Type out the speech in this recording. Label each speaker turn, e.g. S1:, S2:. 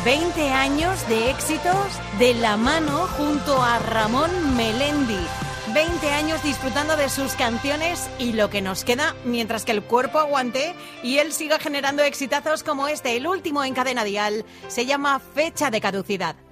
S1: 20 años de éxitos de la mano junto a Ramón Melendi. 20 años disfrutando de sus canciones y lo que nos queda mientras que el cuerpo aguante y él siga generando exitazos como este, el último en Cadena Dial. Se llama Fecha de Caducidad.